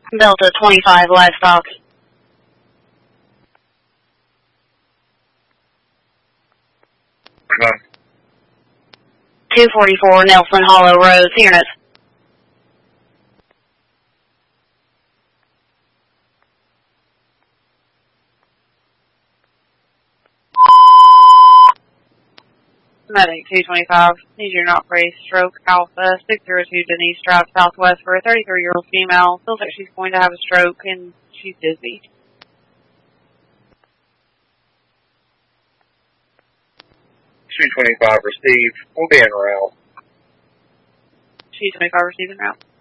Delta 25 Livestock. Come on. 244 Nelson Hollow Road, Sierra. Medic 225, need you not brace, stroke Alpha 602 Denise Drive Southwest for a 33-year-old female. Feels like she's going to have a stroke and she's dizzy. 225 received. We'll be en route. 225 receiving route.